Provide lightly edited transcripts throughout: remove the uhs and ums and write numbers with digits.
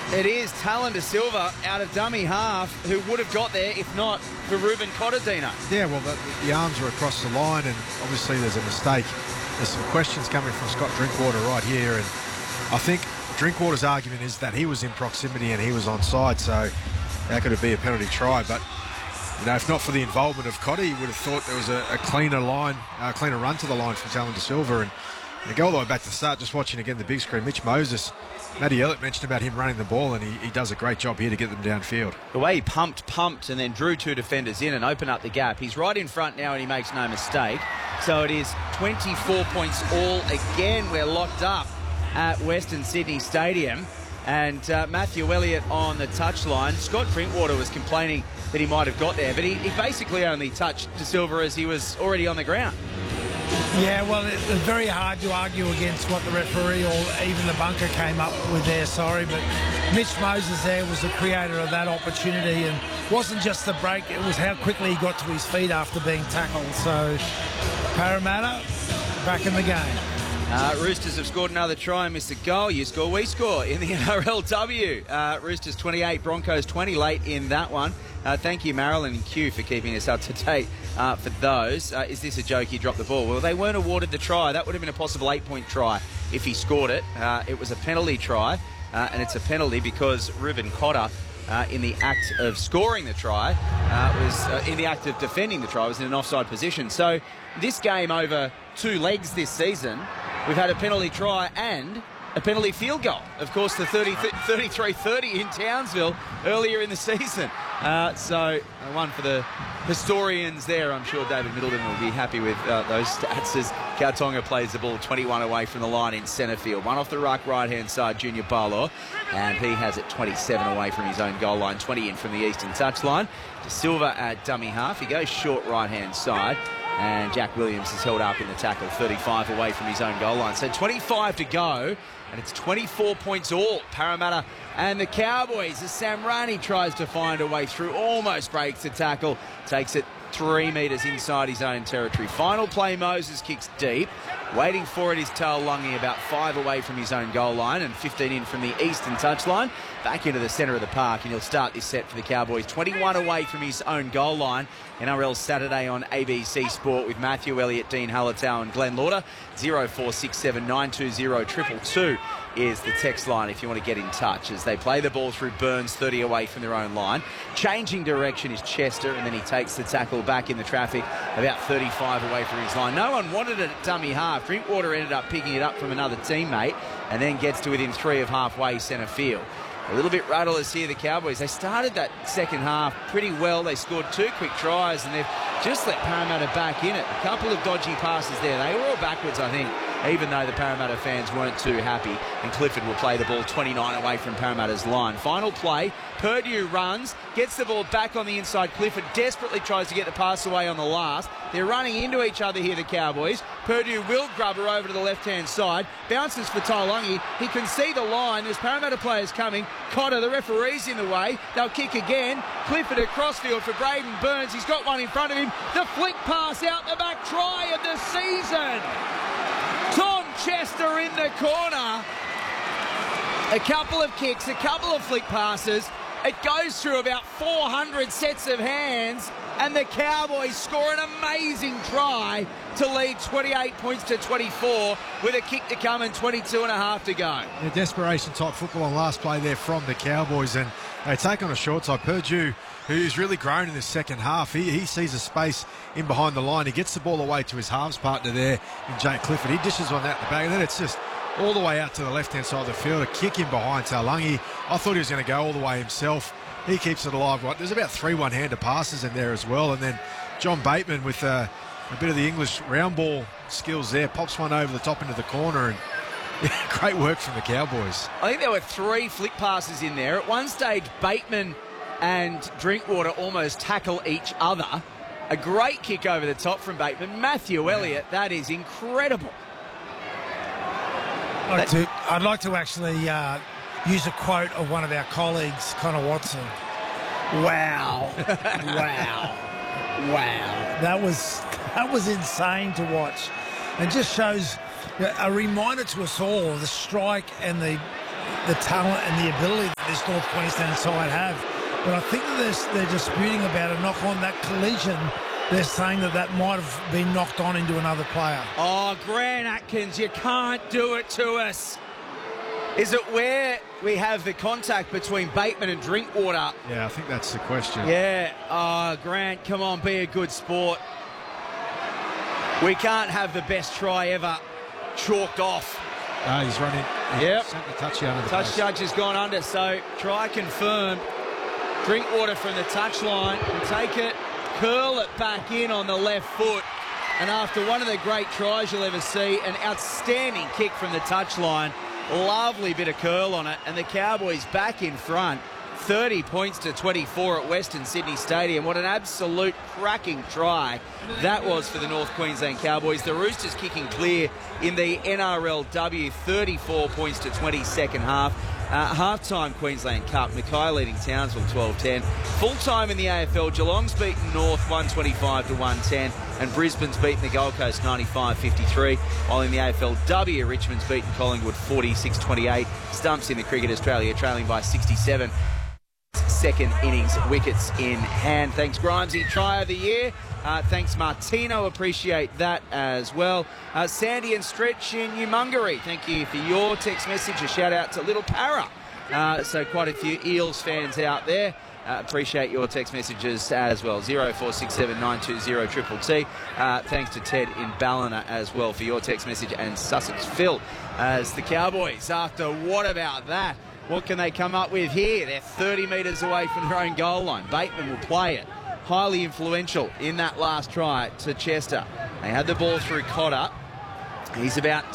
It is Talon De Silva out of dummy half, who would have got there if not for Ruben Cottadino. Yeah, well, the arms are across the line, and obviously there's a mistake. There's some questions coming from Scott Drinkwater right here, and I think Drinkwater's argument is that he was in proximity and he was onside, so how could it be a penalty try? But, you know, if not for the involvement of Cotter, you would have thought there was a cleaner run to the line from Talon De Silva. And to go all the way back to the start, just watching again the big screen, Mitch Moses, Matty Elliott mentioned about him running the ball, and he does a great job here to get them downfield. The way he pumped, and then drew two defenders in and opened up the gap. He's right in front now, and he makes no mistake. So it is 24 points all again. We're locked up at Western Sydney Stadium. And Matthew Elliott on the touchline. Scott Drinkwater was complaining that he might have got there, but he basically only touched De Silva as he was already on the ground. Yeah, well, it's very hard to argue against what the referee or even the bunker came up with there, but Mitch Moses there was the creator of that opportunity, and wasn't just the break, it was how quickly he got to his feet after being tackled. So Parramatta back in the game. Roosters have scored another try and missed a goal. You score, we score in the NRLW. Roosters 28, Broncos 20 late in that one. Thank you, Marilyn and Q, for keeping us up to date for those. Is this a joke? He dropped the ball. Well, they weren't awarded the try. That would have been a possible 8-point try if he scored it. It was a penalty try, and it's a penalty because Ruben Cotter, in the act of scoring the try, was in the act of defending the try, was in an offside position. So this game over 2 legs this season, we've had a penalty try and a penalty field goal. Of course, the 33-30 in Townsville earlier in the season. So one for the historians there. I'm sure David Middleton will be happy with those stats as Kautonga plays the ball 21 away from the line in centre field. One off the ruck right-hand side, Junior Barlow, and he has it 27 away from his own goal line, 20 in from the eastern touchline. De Silva at dummy half. He goes short right-hand side. And Jack Williams is held up in the tackle, 35 away from his own goal line. So 25 to go, and it's 24 points all. Parramatta and the Cowboys as Samrani tries to find a way through, almost breaks the tackle, takes it 3 metres inside his own territory. Final play, Moses kicks deep. Waiting for it is Taulagi, about 5 away from his own goal line and 15 in from the eastern touchline. Back into the centre of the park, and he'll start this set for the Cowboys. 21 away from his own goal line. NRL Saturday on ABC Sport with Matthew Elliott, Dean Hallertau and Glenn Lauder. 0467 920 222 is the text line if you want to get in touch as they play the ball through Burns, 30 away from their own line. Changing direction is Chester, and then he takes the tackle back in the traffic about 35 away from his line. No one wanted it at dummy half. Drinkwater ended up picking it up from another teammate and then gets to within 3 of halfway centre field. A little bit rudderless here, the Cowboys. They started that second half pretty well. They scored 2 quick tries, and they've just let Parramatta back in it. A couple of dodgy passes there. They were all backwards, I think, even though the Parramatta fans weren't too happy. And Clifford will play the ball 29 away from Parramatta's line. Final play, Purdue runs, gets the ball back on the inside. Clifford desperately tries to get the pass away on the last. They're running into each other here, the Cowboys. Purdue will grub her over to the left-hand side. Bounces for Taulagi. He can see the line. There's Parramatta players coming. Cotter, the referee's in the way. They'll kick again. Clifford at crossfield for Braden Burns. He's got one in front of him. The flick pass out the back, try of the season. Tom Chester in the corner. A couple of kicks, a couple of flick passes. It goes through about 400 sets of hands, and the Cowboys score an amazing try to lead 28 points to 24 with a kick to come and 22 and a half to go. Yeah, desperation type football on last play there from the Cowboys, and they take on a short side. Purdue, who's really grown in the second half, he sees a space in behind the line. He gets the ball away to his halves partner there in Jake Clifford. He dishes on that in the back, and then it's just all the way out to the left-hand side of the field, a kick in behind Taulagi. I thought he was going to go all the way himself. He keeps it alive. There's about 3 one-hander passes in there as well, and then John Bateman with a bit of the English round ball skills there, pops one over the top into the corner, and great work from the Cowboys. I think there were 3 flick passes in there. At one stage, Bateman and Drinkwater almost tackle each other. A great kick over the top from Bateman. Matthew Elliott, that is incredible. I'd like to actually use a quote of one of our colleagues, Connor Watson. Wow. Wow. Wow. That was insane to watch. It just shows a reminder to us all of the strike and the the talent and the ability that this North Queensland side have. But I think that they're disputing about a knock on that collision. They're saying that might have been knocked on into another player. Oh, Grant Atkins, you can't do it to us. Is it where we have the contact between Bateman and Drinkwater? Yeah, I think that's the question. Yeah. Oh, Grant, come on, be a good sport. We can't have the best try ever chalked off. He's running. Yep. Sent the touch under the Touch post. judge has gone under, so try confirmed. Drinkwater from the touchline and take it, curl it back in on the left foot. And after one of the great tries you'll ever see, an outstanding kick from the touchline. Lovely bit of curl on it, and the Cowboys back in front. 30 points to 24 at Western Sydney Stadium. What an absolute cracking try that was for the North Queensland Cowboys. The Roosters kicking clear in the NRLW, 34 points to 20 second half. Half-time Queensland Cup, Mackay leading Townsville 12-10. Full-time in the AFL, Geelong's beaten North 125-110, and Brisbane's beaten the Gold Coast 95-53. While in the AFLW, Richmond's beaten Collingwood 46-28. Stumps in the Cricket Australia trailing by 67. Second innings wickets in hand. Thanks, Grimesy, try of the year. Thanks, Martino, appreciate that as well. Sandy and Stretch in Umungary, thank you for your text message. A shout out to Little Para. So quite a few Eels fans out there. Appreciate your text messages as well. 0467 920 T. Thanks to Ted in Ballina as well for your text message, and Sussex Phil as the Cowboys. After what about that? What can they come up with here? They're 30 metres away from their own goal line. Bateman will play it. Highly influential in that last try to Chester. They had the ball through Cotter. He's about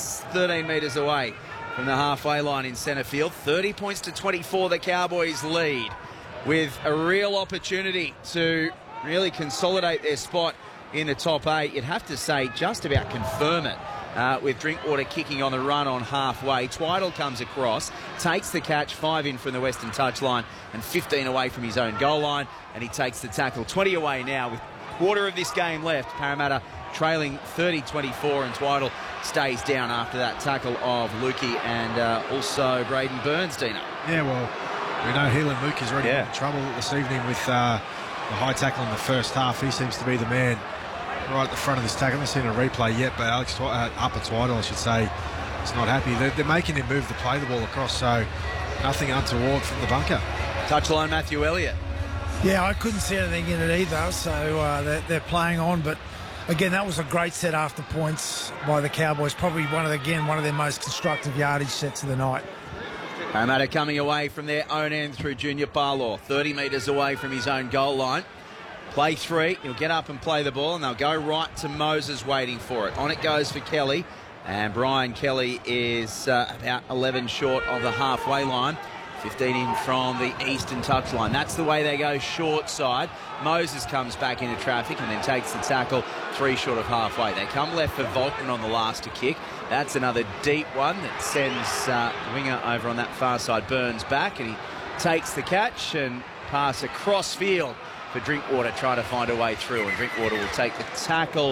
13 metres away from the halfway line in centre field. 30 points to 24, the Cowboys lead, with a real opportunity to really consolidate their spot in the top 8. You'd have to say just about confirm it. With Drinkwater kicking on the run on halfway. Twiddle comes across, takes the catch, 5 in from the Western touchline and 15 away from his own goal line, and he takes the tackle. 20 away now with quarter of this game left. Parramatta trailing 30-24, and Twiddle stays down after that tackle of Lukey and also Braden Burns, Dino. Yeah, well, we know Heelan Luke is already in trouble this evening with the high tackle in the first half. He seems to be the man right at the front of this tackle. I haven't seen a replay yet, but Upper Twiddle, I should say, is not happy. They're making him move to play the ball across, so nothing untoward from the bunker. Touchline, Matthew Elliott. Yeah, I couldn't see anything in it either, so they're playing on. But again, that was a great set after points by the Cowboys. Probably one of their most constructive yardage sets of the night. Parramatta coming away from their own end through Junior Parlour, 30 metres away from his own goal line. Play 3, he'll get up and play the ball, and they'll go right to Moses waiting for it. On it goes for Kelly, and Brian Kelly is about 11 short of the halfway line. 15 in from the eastern touchline. That's the way they go, short side. Moses comes back into traffic and then takes the tackle 3 short of halfway. They come left for Volkman on the last to kick. That's another deep one that sends the winger over on that far side, Burns, back, and he takes the catch and pass across field for Drinkwater, trying to find a way through, and Drinkwater will take the tackle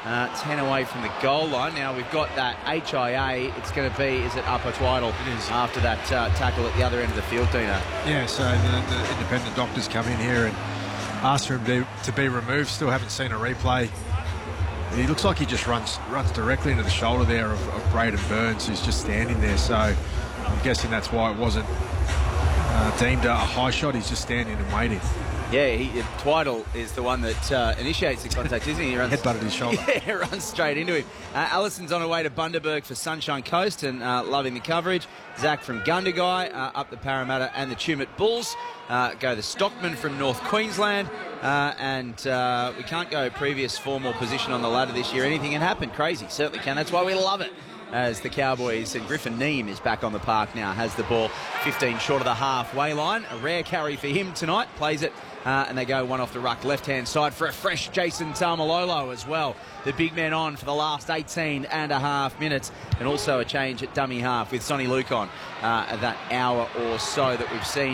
10 away from the goal line. Now we've got that HIA. It's going to be, is it Upper Twiddle? It is. After that tackle at the other end of the field, Dino. Yeah, so the independent doctors come in here and ask for him to be removed. Still haven't seen a replay. He looks like he just runs directly into the shoulder there of Braden Burns, who's just standing there. So I'm guessing that's why it wasn't deemed a high shot. He's just standing and waiting. Yeah, Twiddle is the one that initiates the contact, isn't he? He runs, headbutted his shoulder. Yeah, runs straight into him. Allison's on her way to Bundaberg for Sunshine Coast and loving the coverage. Zach from Gundagai, up the Parramatta and the Tumut Bulls. Go the Stockman from North Queensland. And we can't go previous form or position on the ladder this year. Anything can happen. Crazy, certainly can. That's why we love it. As the Cowboys, and Griffin Neame is back on the park now, has the ball 15 short of the halfway line. A rare carry for him tonight, plays it, and they go one off the ruck left-hand side for a fresh Jason Taumalolo as well. The big man on for the last 18 and a half minutes, and also a change at dummy half with Sonny Luke on that hour or so that we've seen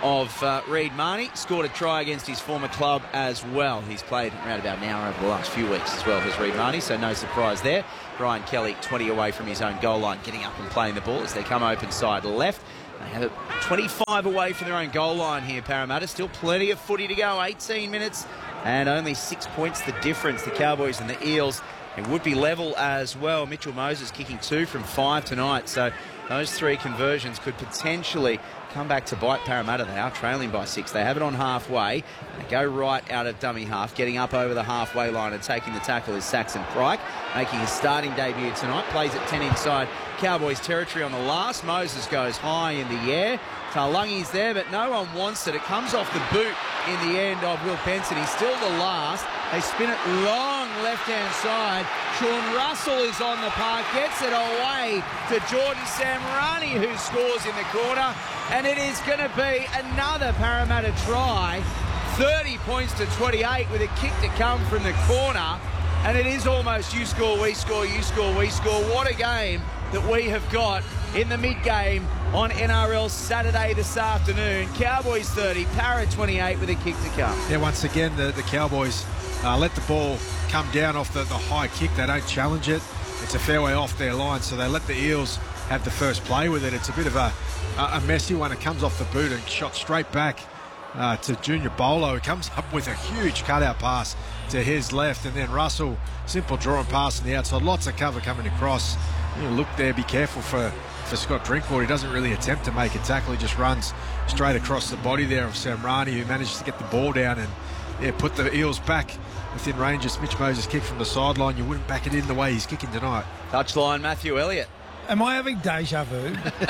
of Reid Marnie. Scored a try against his former club as well. He's played around about an hour over the last few weeks as well as Reid Marnie, so no surprise there. Brian Kelly, 20 away from his own goal line, getting up and playing the ball as they come open side left. They have it 25 away from their own goal line here, Parramatta. Still plenty of footy to go, 18 minutes and only 6 points the difference. The Cowboys and the Eels, it would be level as well. Mitchell Moses kicking 2 from 5 tonight, so those 3 conversions could potentially come back to bite Parramatta. They are trailing by 6. They have it on halfway. They go right out of dummy half. Getting up over the halfway line and taking the tackle is Saxon Pryke, making his starting debut tonight. Plays at 10 inside Cowboys territory on the last. Moses goes high in the air. Taulungi's there, but no one wants it. It comes off the boot in the end of Will Benson. He's still the last. They spin it long left-hand side. Sean Russell is on the park, gets it away to Jordan Samrani, who scores in the corner. And it is going to be another Parramatta try. 30 points to 28 with a kick to come from the corner. And it is almost you score, we score, you score, we score. What a game that we have got in the mid-game on NRL Saturday this afternoon. Cowboys 30, Parra 28 with a kick to come. Yeah, once again, the Cowboys let the ball come down off the high kick. They don't challenge it. It's a fair way off their line, so they let the Eels have the first play with it. It's a bit of a messy one. It comes off the boot and shot straight back to Junior Bolo. It comes up with a huge cutout pass to his left, and then Russell, simple draw and pass on the outside. Lots of cover coming across. You look there, be careful for Scott Drinkwater. He doesn't really attempt to make a tackle. He just runs straight across the body there of Samrani, who manages to get the ball down and put the Eels back within range. As Mitch Moses kicked from the sideline, you wouldn't back it in the way he's kicking tonight. Touchline, Matthew Elliott. Am I having deja vu?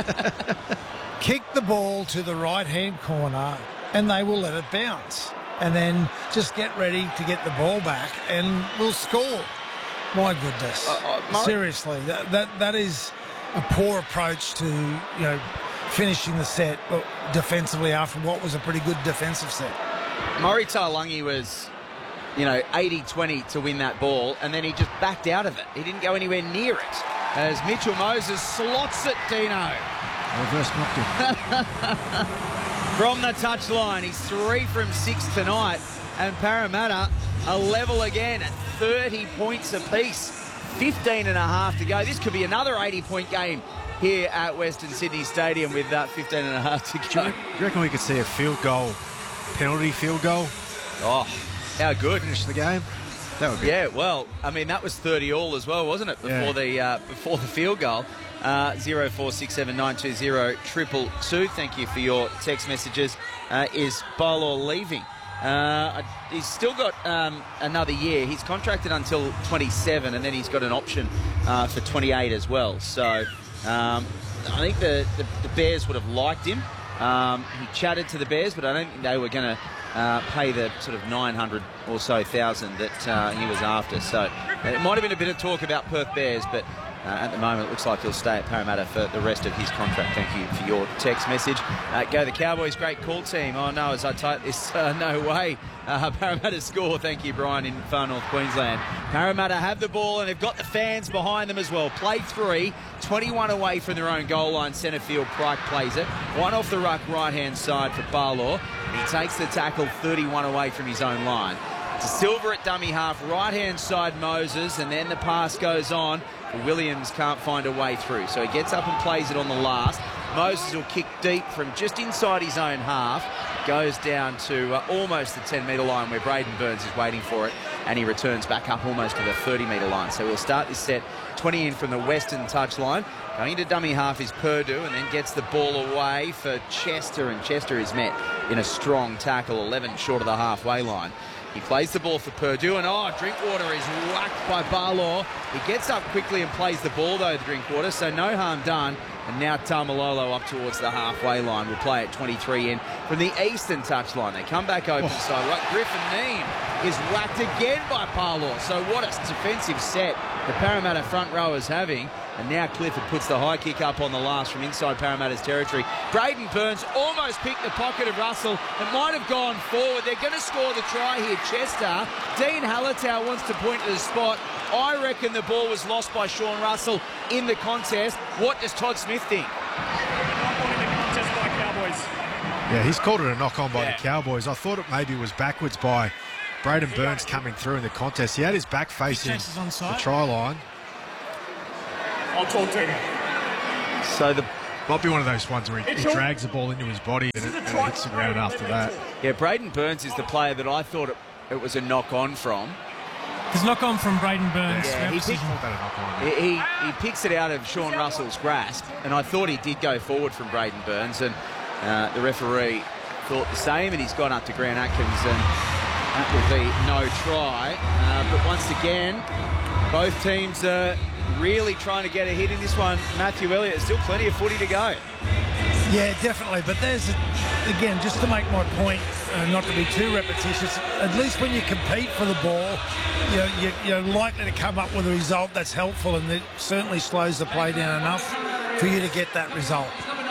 Kick the ball to the right-hand corner and they will let it bounce. And then just get ready to get the ball back and we'll score. My goodness. Seriously, that is a poor approach to, finishing the set defensively after what was a pretty good defensive set. Murray Taulungi was, 80-20 to win that ball, and then he just backed out of it. He didn't go anywhere near it. As Mitchell Moses slots it, Dino. Reverse knocked him. From the touchline, he's 3 from 6 tonight, and Parramatta are level again at 30 points apiece. 15 and a half to go. This could be another 80-point game here at Western Sydney Stadium with 15 and a half to go. Do you reckon we could see a penalty field goal? Oh, how good. Finish the game? That would be. Yeah, well, that was 30 all as well, wasn't it? Before the field goal. 0467920222. Thank you for your text messages. Is Bolo leaving? He's still got another year. He's contracted until 27, and then he's got an option for 28 as well. So I think the Bears would have liked him. He chatted to the Bears, but I don't think they were going to pay the sort of 900 or so thousand that he was after. So it might have been a bit of talk about Perth Bears, but at the moment, it looks like he'll stay at Parramatta for the rest of his contract. Thank you for your text message. Go the Cowboys, great call team. Oh no, as I type this, no way. Parramatta score, thank you, Brian, in far north Queensland. Parramatta have the ball and they've got the fans behind them as well. Play 3, 21 away from their own goal line. Centre field, Pryke plays it. One off the ruck, right-hand side for Barlaw. He takes the tackle 31 away from his own line. To Silver at dummy half, right-hand side Moses, and then the pass goes on. Williams can't find a way through, so he gets up and plays it on the last. Moses will kick deep from just inside his own half, goes down to almost the 10-metre line where Braden Burns is waiting for it, and he returns back up almost to the 30-metre line. So we'll start this set 20 in from the western touchline. Going into dummy half is Purdue, and then gets the ball away for Chester, and Chester is met in a strong tackle, 11 short of the halfway line. He plays the ball for Purdue, and Drinkwater is whacked by Barlaw. He gets up quickly and plays the ball, though, Drinkwater, so no harm done. And now Tamalolo up towards the halfway line. Will play at 23 in from the eastern touchline. They come back open side. Right, Griffin Neame is whacked again by Barlaw. So what a defensive set the Parramatta front row is having. And now Clifford puts the high kick up on the last from inside Parramatta's territory. Braden Burns almost picked the pocket of Russell. It might have gone forward. They're going to score the try here, Chester. Dean Hallertau wants to point to the spot. I reckon the ball was lost by Sean Russell in the contest. What does Todd Smith think? Not in the contest by Cowboys. Yeah, he's called it a knock-on by the Cowboys. I thought it maybe was backwards by Braden Burns coming through in the contest. He had his back facing the try line. I'll talk to him. So might be one of those ones where he drags the ball into his body and it hits the ground after that. Yeah, Braden Burns is the player that I thought it was a knock-on from. There's knock-on from Braden Burns. Yeah, he picks it out of Sean Russell's grasp, and I thought he did go forward from Braden Burns, and the referee thought the same, and he's gone up to Grant Atkins, and that will be no try. But once again, both teams are really trying to get a hit in this one. Matthew Elliott, still plenty of footy to go. Yeah, definitely. But there's, again, just to make my point, not to be too repetitious, at least when you compete for the ball, you're likely to come up with a result that's helpful, and it certainly slows the play down enough for you to get that result.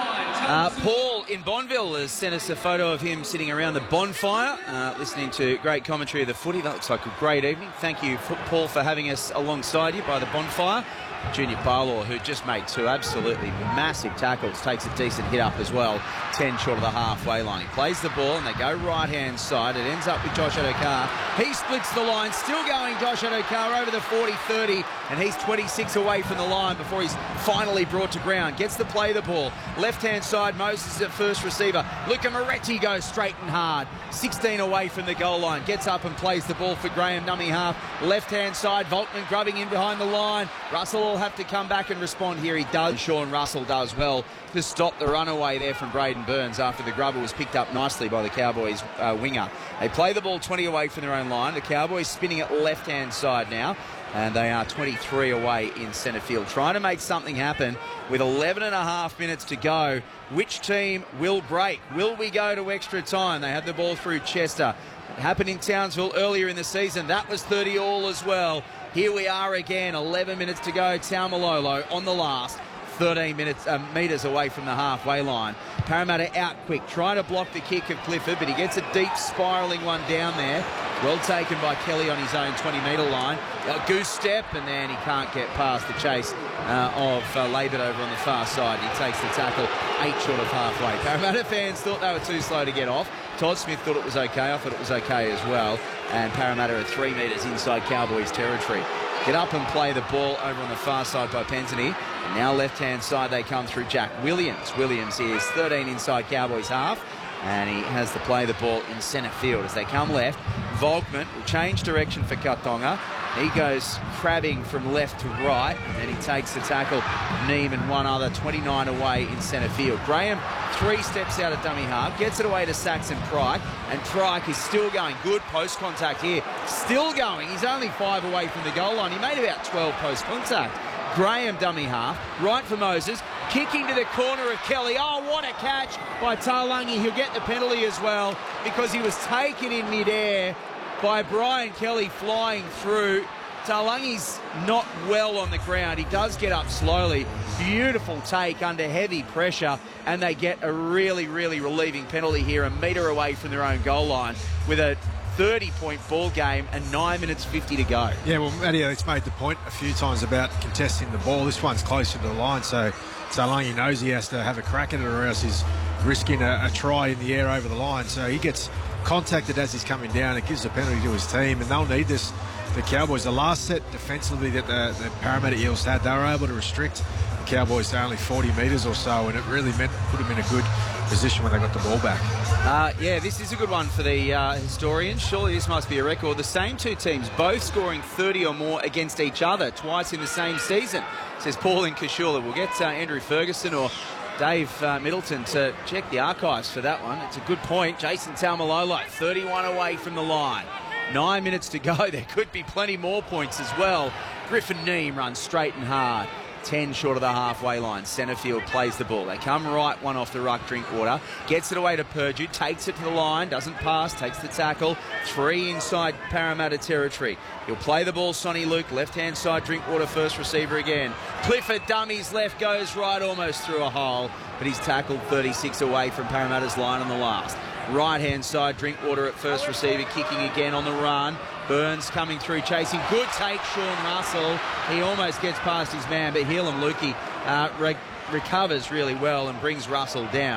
Paul in Bonville has sent us a photo of him sitting around the bonfire, listening to great commentary of the footy. That looks like a great evening. Thank you, Paul, for having us alongside you by the bonfire. Junior Barlaw, who just made two absolutely massive tackles, takes a decent hit up as well, 10 short of the halfway line. He plays the ball and they go right-hand side. It ends up with Josh Adokar. He splits the line, still going Josh Adokar over the 40-30, and he's 26 away from the line before he's finally brought to ground. Gets to play the ball. Left-hand side, Moses at first receiver. Luca Moretti goes straight and hard. 16 away from the goal line. Gets up and plays the ball for Graham, dummy half. Left-hand side, Volkman grubbing in behind the line. Russell will have to come back and respond here. He does. Sean Russell does well to stop the runaway there from Braden Burns after the grubber was picked up nicely by the Cowboys winger. They play the ball 20 away from their own line. The Cowboys spinning it left-hand side now, and they are 23 away in centre field, trying to make something happen with 11 and a half minutes to go. Which team will break? Will we go to extra time? They had the ball through Chester. It happened in Townsville earlier in the season. That was 30 all as well. Here we are again, 11 minutes to go. Taumalolo on the last, 13 metres away from the halfway line. Parramatta out quick, trying to block the kick of Clifford, but he gets a deep spiralling one down there. Well taken by Kelly on his own 20-metre line. A goose step, and then he can't get past the chase of Labert over on the far side. He takes the tackle 8 short of halfway. Parramatta fans thought they were too slow to get off. Todd Smith thought it was okay. I thought it was okay as well. And Parramatta are 3 metres inside Cowboys territory. Get up and play the ball over on the far side by Pensany. And now left-hand side they come through Jack Williams. Williams is 13 inside Cowboys half. And he has to play the ball in centre field as they come left. Volkman will change direction for Katonga. He goes crabbing from left to right, and then he takes the tackle. Neem and one other, 29 away in centre field. Graham 3 steps out of dummy half, gets it away to Saxon Pryke, and Pryke is still going. Good post contact here. Still going. He's only 5 away from the goal line. He made about 12 post contact. Graham dummy half, right for Moses, kicking to the corner of Kelly. Oh, what a catch by Taulagi. He'll get the penalty as well because he was taken in midair by Brian Kelly flying through. Talangi's not well on the ground. He does get up slowly. Beautiful take under heavy pressure, and they get a really, really relieving penalty here, a metre away from their own goal line with a 30-point ball game and 9 minutes 50 to go. Yeah, well, Matty, it's made the point a few times about contesting the ball. This one's closer to the line, so Talangi knows he has to have a crack at it or else he's risking a try in the air over the line. So he gets contacted as he's coming down. It gives a penalty to his team, and they'll need this. The Cowboys, the last set defensively that the Parramatta Eels had, they were able to restrict the Cowboys to only 40 metres or so, and it really put them in a good position when they got the ball back. Yeah, this is a good one for the historians. Surely this must be a record. The same two teams both scoring 30 or more against each other twice in the same season, says Paul in Kashula. We'll get Andrew Ferguson or Dave Middleton to check the archives for that one. It's a good point. Jason Taumalolo, 31 away from the line. 9 minutes to go. There could be plenty more points as well. Griffin Neem runs straight and hard. 10 short of the halfway line. Centrefield plays the ball. They come right, one off the ruck, Drinkwater. Gets it away to Purdue. Takes it to the line. Doesn't pass. Takes the tackle. 3 inside Parramatta territory. He'll play the ball, Sonny Luke. Left-hand side, Drinkwater, first receiver again. Clifford dummies left, goes right, almost through a hole. But he's tackled 36 away from Parramatta's line on the last. Right-hand side, Drinkwater at first receiver, kicking again on the run. Burns coming through, chasing. Good take, Sean Russell. He almost gets past his man, but Helam Lukey recovers really well and brings Russell down.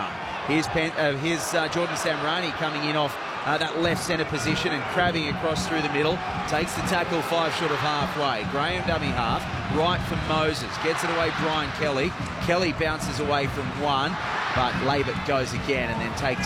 Here's Jordan Samrani coming in off that left centre position and crabbing across through the middle. Takes the tackle 5 short of halfway. Graham dummy half, right for Moses. Gets it away Brian Kelly. Kelly bounces away from one, but Labert goes again and then takes